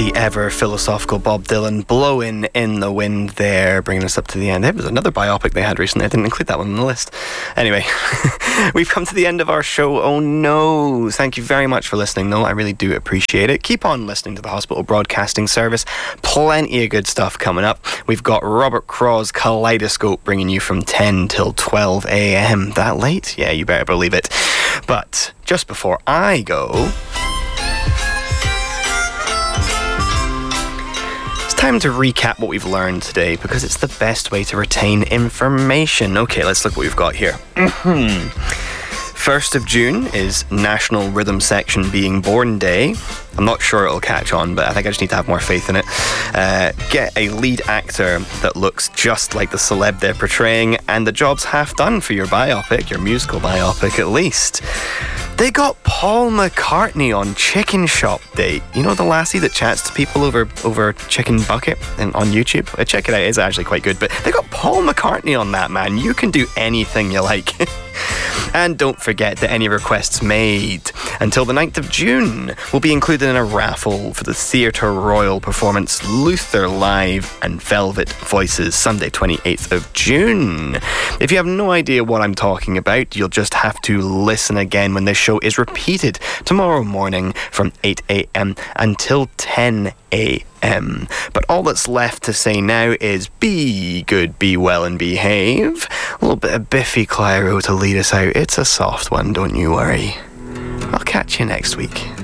The ever philosophical Bob Dylan, Blowing in the Wind there, bringing us up to the end. There was another biopic they had recently. I didn't include that one on the list. Anyway, we've come to the end of our show. Oh no. Thank you very much for listening, though. I really do appreciate it. Keep on listening to the Hospital Broadcasting Service. Plenty of good stuff coming up. We've got Robert Crow's Kaleidoscope bringing you from 10 till 12 a.m. That late? Yeah, you better believe it. But just before I go, time to recap what we've learned today, because it's the best way to retain information. Okay, let's look what we've got here. 1st of June is National Rhythm Section Being Born Day. I'm not sure it'll catch on, but I think I just need to have more faith in it. Get a lead actor that looks just like the celeb they're portraying, and the job's half done for your biopic, your musical biopic at least. They got Paul McCartney on Chicken Shop Date. You know, the lassie that chats to people over Chicken Bucket and on YouTube? Check it out, it's actually quite good. But they got Paul McCartney on that, man. You can do anything you like. And don't forget that any requests made until the 9th of June will be included in a raffle for the Theatre Royal performance Luther Live and Velvet Voices, Sunday 28th of June. If you have no idea what I'm talking about, you'll just have to listen again when this show is repeated tomorrow morning from 8 a.m. until 10 a.m. But all that's left to say now is be good, be well and behave. A little bit of Biffy Clyro to lead us out. It's a soft one, don't you worry. I'll catch you next week.